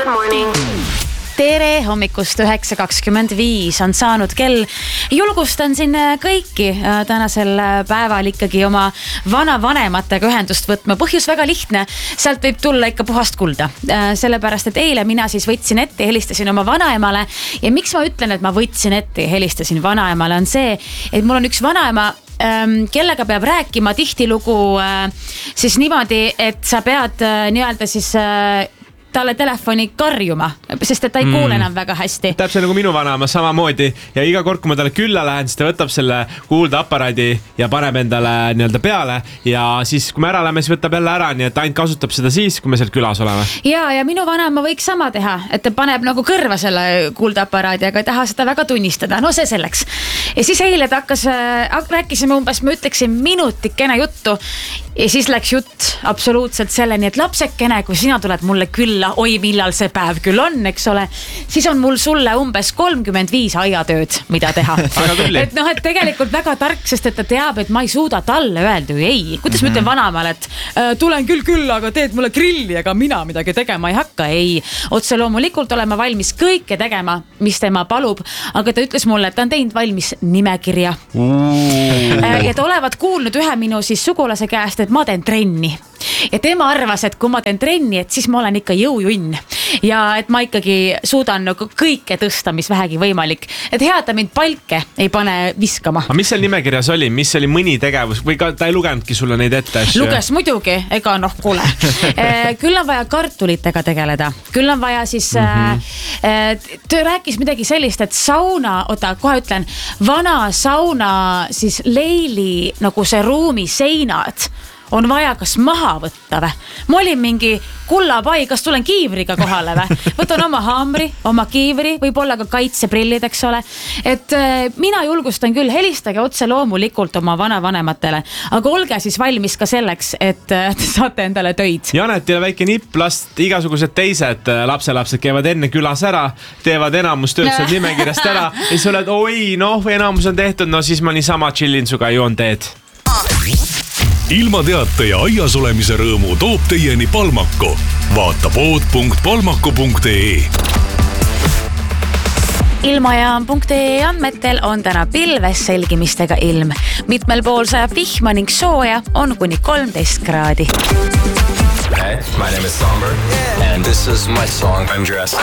Good morning. Tere hommikust 9.25 on saanud kell. Julgustan siin kõiki tänasel päeval ikkagi oma vanavanematega ühendust võtma. Põhjus väga lihtne, sealt võib tulla ikka puhast kulda. Sellepärast, et eile mina siis võtsin ette ja helistasin oma vanaemale. Ja miks ma ütlen, et ma võtsin ette ja helistasin vanaemale on see, et mul on üks vanaema, kellega peab rääkima tihtilugu siis niimoodi, et sa pead nii-öelda siis talle telefoni karjuma, sest et ta ei kuule enam väga hästi. Täpselt nagu minu vanaema samamoodi ja iga kord, kui ma talle külla lähen, siis ta võtab selle kuuldeaparaadi ja paneb endale nii-öelda peale ja siis, kui me ära lähme, siis võtab jälle ära, nii et ainult kasutab seda siis, kui me seal külas oleme. Ja minu vanaema võiks sama teha, et ta paneb nagu kõrva selle kuuldeaparaadi, aga ei taha seda väga tunnistada. No see selleks. Ja siis eile ta rääkisime umbes, ma ütleksin minutikene juttu ja siis läks jutt absoluutselt selleni, et lapsekene, kui sina tuled mulle külla, oi millal see päev küll on, eks ole, siis on mul sulle umbes 35 aiatööd, mida teha. Et noh, et tegelikult väga tark, sest et ta teab, et ma ei suuda talle öelda või ei. Kuidas ma ütlen vanamal, et tulen küll, aga teed mulle grilli, aga mina midagi tegema ei hakka. Ei, otse loomulikult olema valmis kõike tegema, mis tema palub, aga ta ütles mulle, et ta on teinud valmis nimekirja. Ja ta olevat kuulnud ühe minu siis sugulase käest, et ma teen trenni. Ja tema arvas, et kui ma teen trenni, et siis ma olen ikka jõujunn ja et ma ikkagi suudan nagu kõike tõsta, mis vähegi võimalik. Et hea, ta mind palke ei pane viskama. Aga mis seal nimekirjas oli? Mis oli mõni tegevus? Või ka ta ei lugenudki sulle neid ette? Luges muidugi, ega noh, kuule. Küll on vaja kartulitega tegeleda. Küll on vaja siis ta rääkis midagi sellist, et sauna, kohe ütlen, vana sauna siis leili nagu see ruumi seinad on vaja kas maha võtta või? Ma olin mingi kullapai, kas tulen kiivriga kohale või? Võtan oma haamri, oma kiivri, võib-olla ka kaitseprillid, eks ole. Et mina julgustan küll, helistage otse loomulikult oma vanavanematele, aga olge siis valmis ka selleks, et saate endale töid. Janetile väike nipp, last igasugused teised lapselapsed käivad enne külas ära, teevad enamus tööd seal nimekirjast ära ja siis oled, oi, noh, enamus on tehtud, no siis ma niisama chillin suga joon teed. Ilma teate ja aias olemise rõõmu toob teieni Palmako. Vaata pood.palmako.ee. Ilmajaam.ee andmetel on täna pilves selgimistega ilm. Mitmel pool sajab vihma ning sooja on kuni 13 kraadi. Hey, my name is Somber and this is my song Undressed.